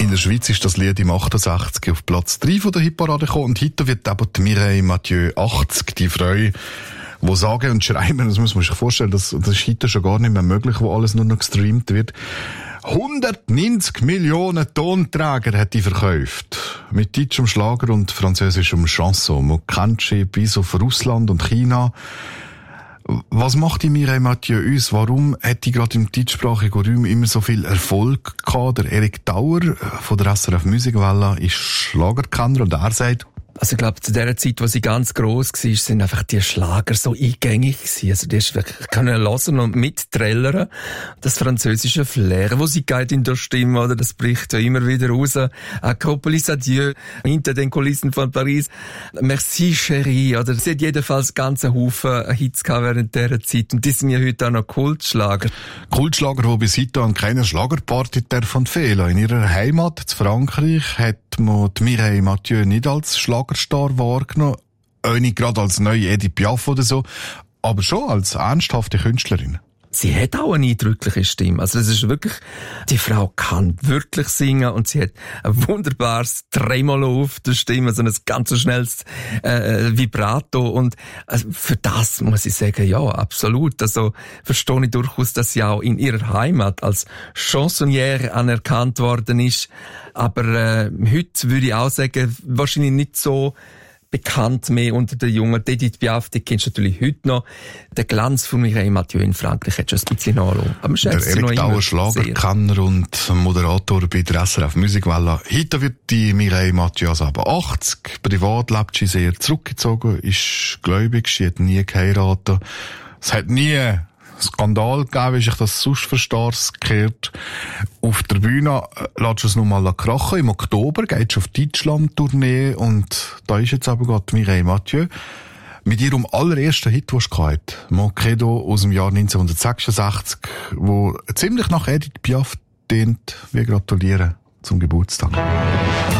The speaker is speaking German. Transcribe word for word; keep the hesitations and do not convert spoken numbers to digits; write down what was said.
In der Schweiz ist das Lied im achtundsechzig auf Platz drei von der Hitparade gekommen und heute wird eben die Mireille Mathieu achtzig, die Frau, die sagen und schreiben, das muss man sich vorstellen, das, das ist heute schon gar nicht mehr möglich, wo alles nur noch gestreamt wird. hundertneunzig Millionen Tonträger hat die verkauft. Mit deutschem Schlager und französischem Chanson. Man kennt sie bis auf Russland und China. Was macht die Mireille Mathieu uns? Warum hat die gerade im deutschsprachigen Raum immer so viel Erfolg gehabt? Der Erik Dauer von der S R F Musikwelle ist Schlagerkenner und er sagt, also ich glaube, zu der Zeit, wo sie ganz gross war, sind einfach die Schlager so eingängig gewesen. Also die hast wirklich können hören und mitträllern. Das französische Flair, wo sie geht in der Stimme, oder? Das bricht ja immer wieder raus. Acropolis Adieu, hinter den Kulissen von Paris. Merci Chérie, oder? Sie hat jedenfalls ganze Haufen Hits gehabt während dieser Zeit. Und die sind ja heute auch noch Kultschlager. Kultschlager, die bis heute an keiner Schlagerparty davon fehlen. In ihrer Heimat, in Frankreich, hat man die Mireille Mathieu nicht als Schlagerstar wahrgenommen, auch nicht gerade als neue Edith Piaf oder so, aber schon als ernsthafte Künstlerin. Sie hat auch eine eindrückliche Stimme. Also es ist wirklich, die Frau kann wirklich singen und sie hat ein wunderbares Tremolo auf der Stimme, so ein ganz schnelles äh, Vibrato und also für das muss ich sagen, ja, absolut. Also verstehe ich durchaus, dass sie auch in ihrer Heimat als Chansonnière anerkannt worden ist. Aber äh, heute würde ich auch sagen, wahrscheinlich nicht so bekannt mehr unter den Jungen. Edith Piaf, die kennst du natürlich heute noch. Der Glanz von Mireille Mathieu in Frankreich hat schon ein bisschen nachgelassen. Aber der Erik Dauer, Schlagerkenner und Moderator bei der S R F Musikwelle. Heute wird die Mireille Mathieu also aber achtzig. Privat lebt sie sehr zurückgezogen, ist gläubig, sie hat nie geheiratet. Es hat nie Skandal gegeben, wie ich das sonst verstehe, gehört. Auf der Bühne lässt es noch mal krachen. Im Oktober geht es auf Deutschland-Tournee und da ist jetzt aber gerade Mireille Mathieu mit ihrem allerersten Hit, den sie hatte. Mon Credo aus dem Jahr neunzehnhundertsechsundsechzig, wo ziemlich nach Edith Piaf dient. Wir gratulieren zum Geburtstag.